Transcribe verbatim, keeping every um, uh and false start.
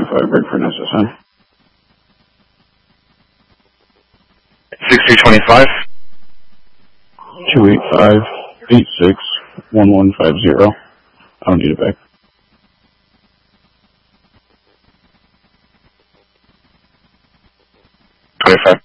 twenty-five, break for an S S N. six two twenty-five. two eight five, eight six, one one five zero. I don't need it back. twenty-five.